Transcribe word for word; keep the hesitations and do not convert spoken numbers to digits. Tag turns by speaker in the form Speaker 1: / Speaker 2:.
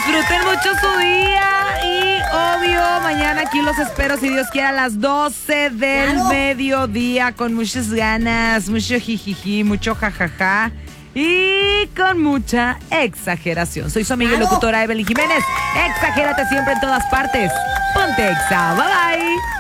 Speaker 1: Disfruten mucho su día y obvio, mañana aquí los espero si Dios quiere a las doce del claro. mediodía con muchas ganas, mucho jijiji, mucho jajaja y con mucha exageración. Soy su amiga y locutora Evelyn Jiménez. Exagérate siempre en todas partes. Ponte Exa. Bye bye.